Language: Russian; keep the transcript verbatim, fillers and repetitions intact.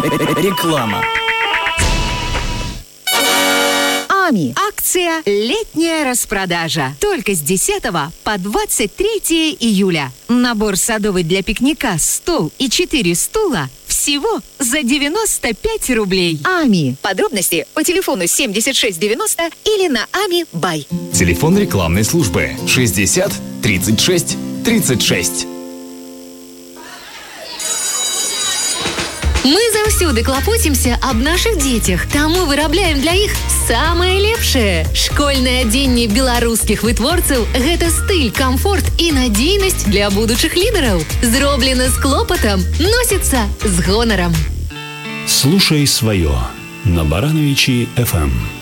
Реклама. АМИ. Акция «Летняя распродажа». Только с десятого по двадцать третье июля. Набор садовый для пикника, стол и четыре стула всего за девяносто пять рублей. АМИ. Подробности по телефону семьдесят шесть девяносто или на ами бай. Телефон рекламной службы шестьдесят тридцать шесть тридцать шесть. Мы заўсёды клапоцімся аб нашых дзецях, таму вырабляем для іх самае лепшае. Школьнае адзенне беларускіх вытворцаў – гэта стыль, камфорт і надзейнасць для будучых лідараў. Зроблена з клопатам, носіцца з гонарам. Слушай свое на Барановичи эф эм.